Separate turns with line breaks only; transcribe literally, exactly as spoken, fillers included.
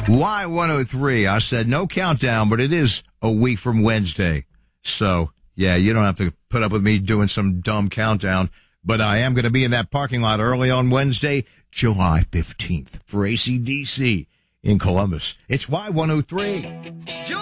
Y one oh three. I said no countdown, but it is a week from Wednesday. So, yeah, you don't have to put up with me doing some dumb countdown. But I am going to be in that parking lot early on Wednesday, July fifteenth, for A C D C in Columbus. It's Y one oh three.